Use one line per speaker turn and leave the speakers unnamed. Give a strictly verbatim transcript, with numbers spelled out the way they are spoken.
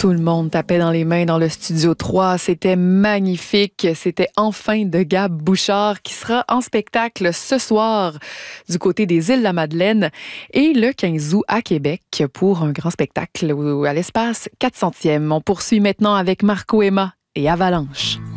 Tout le monde tapait dans les mains dans le Studio trois. C'était magnifique. C'était Enfin de Gab Bouchard qui sera en spectacle ce soir du côté des Îles-de-la-Madeleine et le quinze août à Québec pour un grand spectacle à l'espace quatre centième. On poursuit maintenant avec Marco Emma et Avalanche.